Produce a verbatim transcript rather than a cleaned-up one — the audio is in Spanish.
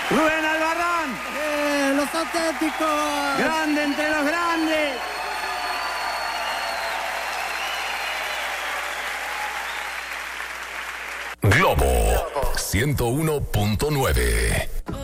Rubén Albarrán. Eh, los auténticos. Grande entre los grandes. Globo ciento uno punto nueve.